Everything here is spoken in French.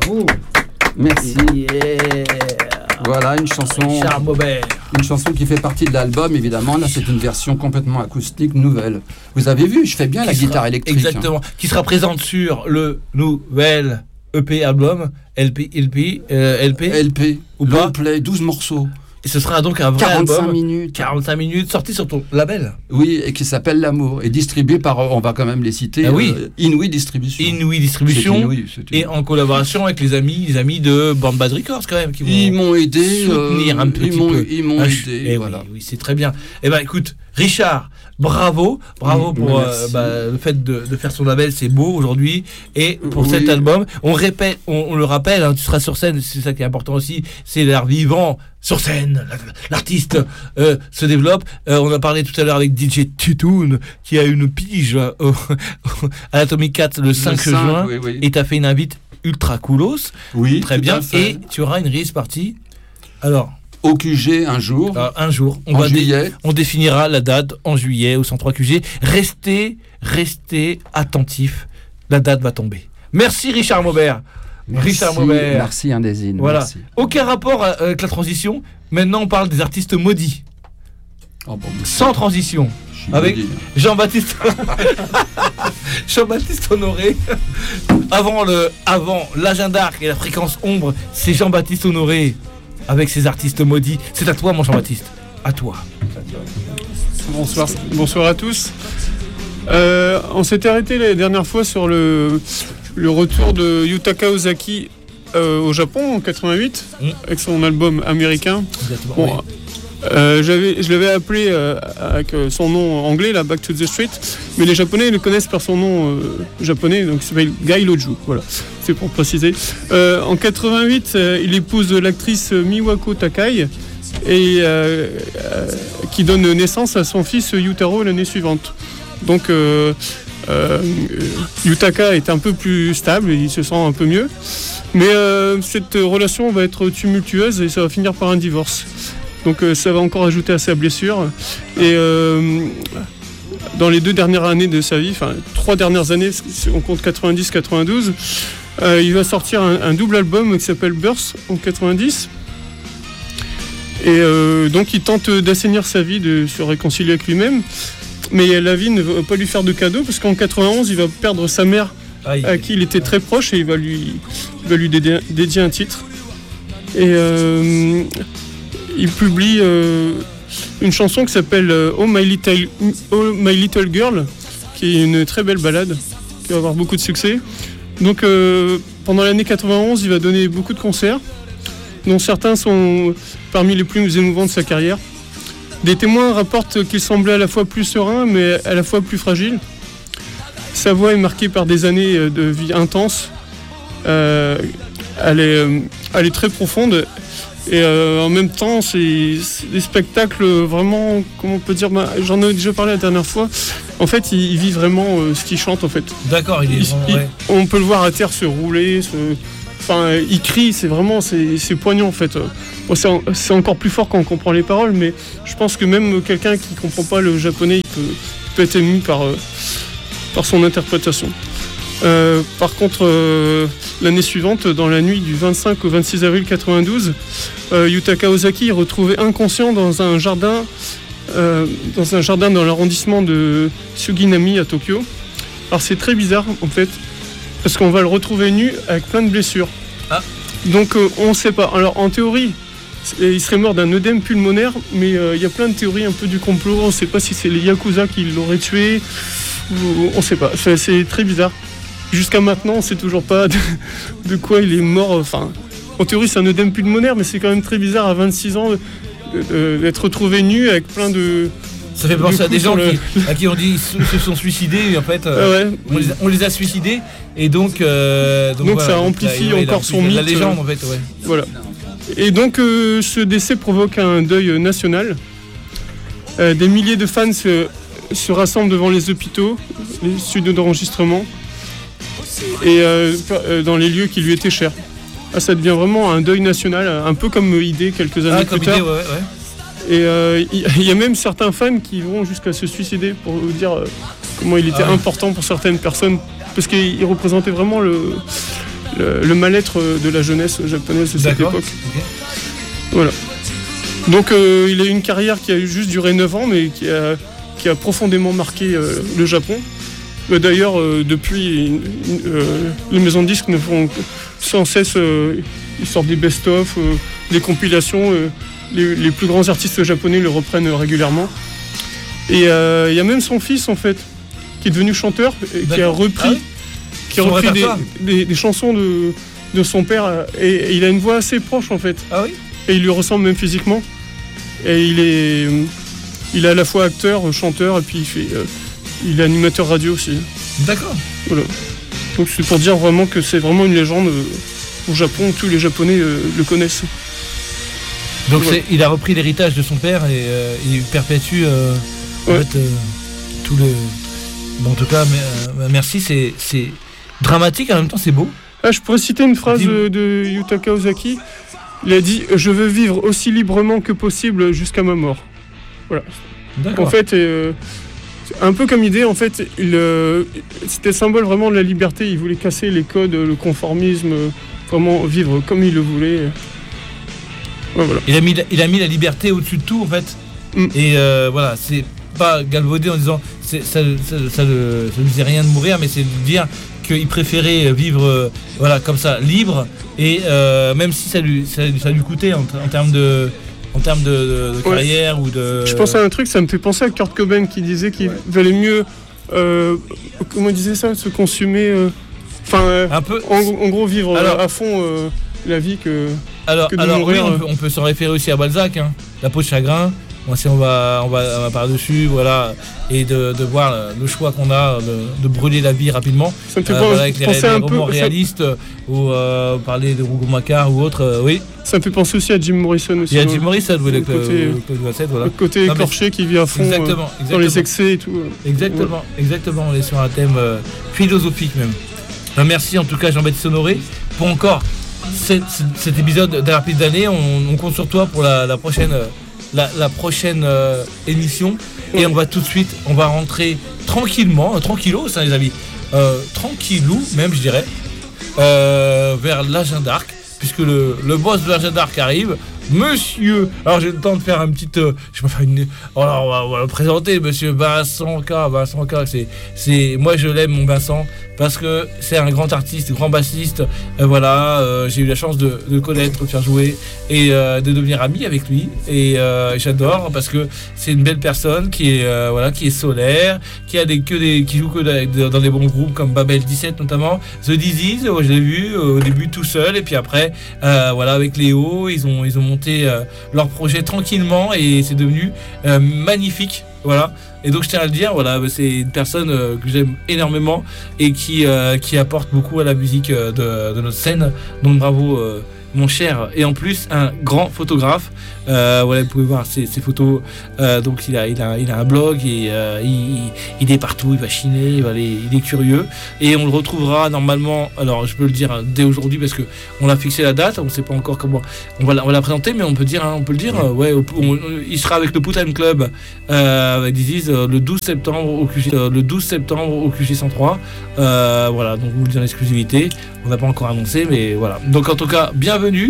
Bravo. Merci. Yeah. Voilà une chanson. Richard Maubert. Une chanson qui fait partie de l'album, évidemment. Là, c'est une version complètement acoustique, nouvelle. Vous avez vu, je fais bien la guitare électrique. Exactement. Qui sera présente sur le nouvel EP album, LP ou pas. Long play, 12 morceaux. Et ce sera donc un vrai 45 album. minutes. 45 minutes, sorti sur ton label. Oui, et qui s'appelle L'amour. Et distribué par, on va quand même les citer, Inouï Distribution. Inouï Distribution. C'est Inouï, et en collaboration avec les amis de Band Bad Records quand même. Qui ils m'ont aidé. Soutenir un petit peu. Ils m'ont aidé. Voilà. Oui, c'est très bien. Eh ben écoute, Richard, bravo pour le fait de faire son label, c'est beau aujourd'hui. Et pour cet album, on le rappelle, hein, tu seras sur scène, c'est ça qui est important aussi, c'est l'art vivant sur scène, l'artiste se développe. On a parlé tout à l'heure avec DJ Tutoon qui a une pige à l'Atomic 4 le 5 juin, et t'as fait une invite ultra coolos. Oui, très bien. Et tu auras une release party. Alors. Au QG un jour. En juillet. On définira la date en juillet au 103 QG. Restez attentifs. La date va tomber. Merci Richard Maubert. Merci Indésine. Voilà. Merci. Aucun rapport avec la transition. Maintenant on parle des artistes maudits. Sans transition. Avec Jean-Baptiste Honoré. Avant la Jeanne d'Arc et la fréquence ombre, c'est Jean-Baptiste Honoré. Avec ces artistes maudits. C'est à toi, mon Jean-Baptiste. À toi. Bonsoir à tous. On s'était arrêté la dernière fois sur le retour de Yutaka Ozaki au Japon en 88 avec son album américain. Bon, je l'avais appelé avec son nom anglais, là, Back to the Street, mais les Japonais le connaissent par son nom japonais, donc il s'appelle Gai Loju. Voilà, c'est pour préciser. En 88, il épouse l'actrice Miwako Takai et qui donne naissance à son fils Yutaro l'année suivante. Donc Yutaka est un peu plus stable, il se sent un peu mieux, mais cette relation va être tumultueuse et ça va finir par un divorce. Donc ça va encore ajouter à sa blessure. Et dans les 2 dernières années de sa vie, enfin 3 dernières années, on compte 90-92, il va sortir un double album qui s'appelle Birth en 90. Et donc il tente d'assainir sa vie, de se réconcilier avec lui-même. Mais la vie ne va pas lui faire de cadeau parce qu'en 91, il va perdre sa mère à qui il était très proche et il va lui dédier un titre. Et il publie une chanson qui s'appelle Oh My Little Girl, qui est une très belle ballade, qui va avoir beaucoup de succès. Donc pendant l'année 91, il va donner beaucoup de concerts, dont certains sont parmi les plus émouvants de sa carrière. Des témoins rapportent qu'il semblait à la fois plus serein, mais à la fois plus fragile. Sa voix est marquée par des années de vie intense. Elle est très profonde. Et en même temps, c'est des spectacles vraiment, comment on peut dire, j'en ai déjà parlé la dernière fois. En fait, il vit vraiment ce qu'il chante, en fait. D'accord, on peut le voir à terre se rouler, il crie, c'est poignant, en fait. Bon, c'est encore plus fort quand on comprend les paroles, mais je pense que même quelqu'un qui ne comprend pas le japonais, il peut être ému par son interprétation. Par contre, l'année suivante, dans la nuit du 25 au 26 avril 92, Yutaka Ozaki est retrouvé inconscient dans un jardin dans l'arrondissement de Suginami à Tokyo. Alors c'est très bizarre en fait, parce qu'on va le retrouver nu avec plein de blessures. Donc on ne sait pas. Alors en théorie, il serait mort d'un œdème pulmonaire, mais il y a plein de théories un peu du complot. On ne sait pas si c'est les Yakuza qui l'auraient tué. On ne sait pas. C'est très bizarre. Jusqu'à maintenant, on ne sait toujours pas de quoi il est mort. Enfin, en théorie, c'est un œdème pulmonaire, mais c'est quand même très bizarre à 26 ans d'être retrouvé nu avec plein de... Ça fait penser à des gens à qui on dit se sont suicidés, en fait. On les a suicidés, et donc voilà, ça amplifie encore son mythe. La légende, en fait, ouais. Voilà. Et donc, ce décès provoque un deuil national. Des milliers de fans se rassemblent devant les hôpitaux, les studios d'enregistrement, et dans les lieux qui lui étaient chers. Ça devient vraiment un deuil national, un peu comme ID quelques années plus tard. Et il y a même certains fans qui vont jusqu'à se suicider pour vous dire comment il était important pour certaines personnes, parce qu'il représentait vraiment le mal-être de la jeunesse japonaise de cette époque. Okay. Voilà. Donc il a eu une carrière qui a juste duré 9 ans, mais qui a profondément marqué le Japon. D'ailleurs, depuis, les maisons de disques ne font sans cesse, ils sortent des best-of, des compilations. Les plus grands artistes japonais le reprennent régulièrement. Et il y a même son fils, en fait, qui est devenu chanteur et qui a repris, des chansons de son père. Et il a une voix assez proche, en fait. Ah oui. Et il lui ressemble même physiquement. Et il est à la fois acteur, chanteur, et puis il est animateur radio aussi. D'accord. Voilà. Donc c'est pour dire vraiment que c'est vraiment une légende au Japon, tous les Japonais le connaissent. Donc voilà. Il a repris l'héritage de son père et il perpétue en fait, tout le... Bon, en tout cas, merci, c'est dramatique, en même temps c'est beau. Ah, je pourrais citer une phrase de Yutaka Ozaki. Il a dit « Je veux vivre aussi librement que possible jusqu'à ma mort ». Voilà. D'accord. En fait, un peu comme idée, en fait, c'était le symbole vraiment de la liberté. Il voulait casser les codes, le conformisme, vraiment vivre comme il le voulait. Ouais, voilà. Il a mis la liberté au-dessus de tout, en fait. Et voilà, c'est pas galvaudé en disant ça ne disait rien de mourir, mais c'est de dire qu'il préférait vivre voilà, comme ça, libre, et même si ça lui coûtait en termes de carrière ou de... Je pense à un truc, ça me fait penser à Kurt Cobain qui disait qu'il valait mieux, comment il disait ça, se consumer, un peu. En gros vivre à fond la vie que de mourir. Oui, on peut s'en référer aussi à Balzac, hein, La peau de chagrin. Bon, si on va par-dessus, voilà, et de voir le choix qu'on a de brûler la vie rapidement. Ça me fait avec les romans réalistes, ou parler de Rougon-Macquart ou autre, oui. Ça me fait penser aussi à Jim Morrison aussi. Il y a Jim Morrison, oui, le côté écorché qui vit à fond dans les excès et tout. Exactement, on est sur un thème philosophique même. Ben, merci en tout cas Jean-Baptiste Honoré pour encore cet épisode d'Arpide d'année. On compte sur toi pour la prochaine... La prochaine émission, et on va tout de suite, on va rentrer tranquillos, ça les amis, tranquillou même je dirais, vers la Jeanne d'Arc, puisque le boss de la Jeanne d'Arc arrive, monsieur. Alors j'ai le temps de faire un petit, je vais faire une. Alors on va le présenter, monsieur Vincent K. C'est moi je l'aime mon Vincent parce que c'est un grand artiste, grand bassiste. Voilà, j'ai eu la chance de le connaître, de le faire jouer et de devenir ami avec lui. Et j'adore parce que c'est une belle personne qui est solaire, qui joue que dans des bons groupes comme Babel 17 notamment, The Disease. Je l'ai vu au début tout seul et puis après voilà avec Léo ils ont monté leur projet tranquillement et c'est devenu magnifique. Voilà. Et donc je tiens à le dire, voilà, c'est une personne que j'aime énormément et qui apporte beaucoup à la musique de notre scène. Donc bravo mon cher, et en plus un grand photographe. Voilà, vous pouvez voir ses photos. Donc il a un blog et il est partout, il va chiner, il est curieux et on le retrouvera normalement. Alors je peux le dire dès aujourd'hui parce que on a fixé la date, on ne sait pas encore comment on va la présenter, mais on peut le dire. Il sera avec le Putan Club avec Disease le 12 septembre au QG 103. Voilà, donc vous le dire en exclusivité. On n'a pas encore annoncé, mais voilà. Donc en tout cas, bienvenue.